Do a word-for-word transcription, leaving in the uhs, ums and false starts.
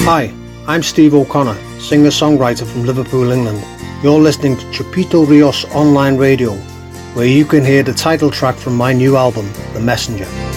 Hi, I'm Steve O'Connor, singer-songwriter from Liverpool, England. You're listening to Chapito Rios Online Radio, where you can hear the title track from my new album, The Messenger.